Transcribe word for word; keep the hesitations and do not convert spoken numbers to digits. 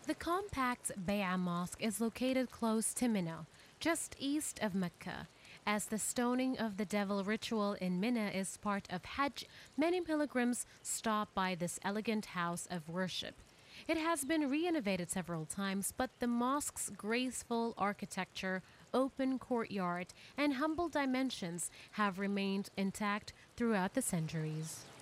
The compact Bay'a Mosque is located close to Mina, just east of Mecca. As the stoning of the devil ritual in Mina is part of Hajj, many pilgrims stop by this elegant house of worship. It has been renovated several times, but the mosque's graceful architecture, open courtyard, and humble dimensions have remained intact throughout the centuries.